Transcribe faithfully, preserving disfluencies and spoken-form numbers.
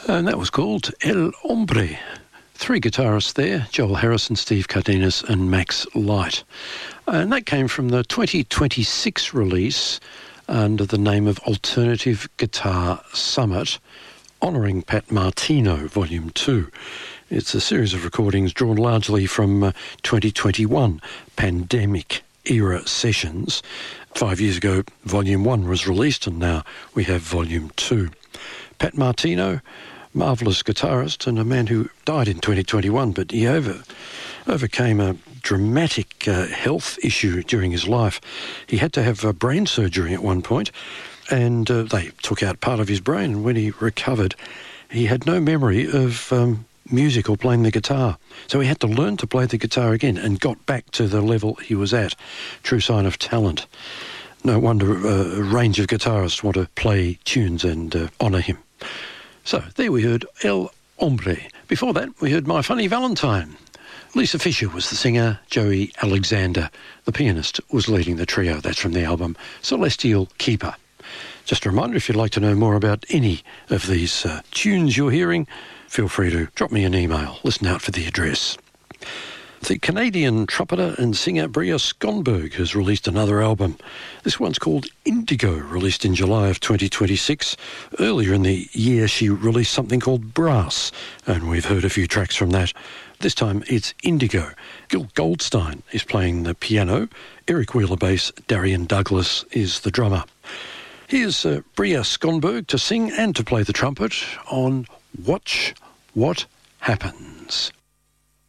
And that was called El Hombre. Three guitarists there, Joel Harrison, Steve Cardenas and Max Light. And that came from the twenty twenty-six release under the name of Alternative Guitar Summit, honouring Pat Martino, Volume two. It's a series of recordings drawn largely from uh, twenty twenty-one pandemic-era sessions. Five years ago, Volume one was released, and now we have Volume two. Pat Martino, marvellous guitarist and a man who died in twenty twenty-one, but he over, overcame a dramatic uh, health issue during his life. He had to have uh, brain surgery at one point, and uh, they took out part of his brain, and when he recovered, he had no memory of um, music or playing the guitar. So he had to learn to play the guitar again and got back to the level he was at. True sign of talent. No wonder uh, a range of guitarists want to play tunes and uh, honour him. So, there we heard El Hombre. Before that, we heard My Funny Valentine. Lisa Fisher was the singer, Joey Alexander, the pianist, was leading the trio. That's from the album Celestial Keeper. Just a reminder, if you'd like to know more about any of these uh, tunes you're hearing, feel free to drop me an email. Listen out for the address. The Canadian trumpeter and singer Bria Skonberg has released another album. This one's called Indigo, released in July of twenty twenty-six. Earlier in the year, she released something called Brass, and we've heard a few tracks from that. This time, it's Indigo. Gil Goldstein is playing the piano. Eric Wheeler bass. Darian Douglas is the drummer. Here's uh, Bria Skonberg to sing and to play the trumpet on Watch What Happens.